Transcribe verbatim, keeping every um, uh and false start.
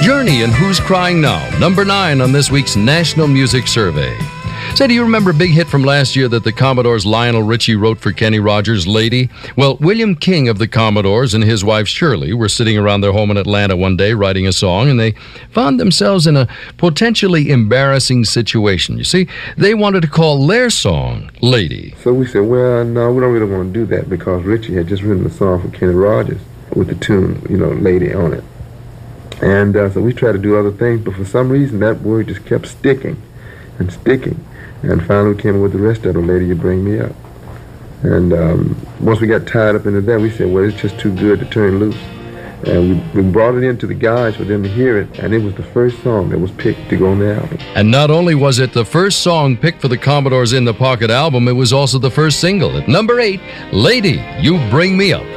Journey and Who's Crying Now, number nine on this week's National Music Survey. Say, do you remember a big hit from last year that the Commodores' Lionel Richie wrote for Kenny Rogers, Lady? Well, William King of the Commodores and his wife Shirley were sitting around their home in Atlanta one day writing a song, and they found themselves in a potentially embarrassing situation. You see, they wanted to call their song Lady. So we said, well, no, we don't really want to do that because Richie had just written a song for Kenny Rogers with the tune, you know, Lady on it. And uh, so we tried to do other things, but for some reason that word just kept sticking and sticking. And finally we came up with the rest of it, Lady, You Bring Me Up. And um, once we got tied up into that, we said, well, it's just too good to turn loose. And we, we brought it into the guys for them to hear it, and it was the first song that was picked to go on the album. And not only was it the first song picked for the Commodores' In the Pocket album, it was also the first single at number eight, Lady, You Bring Me Up.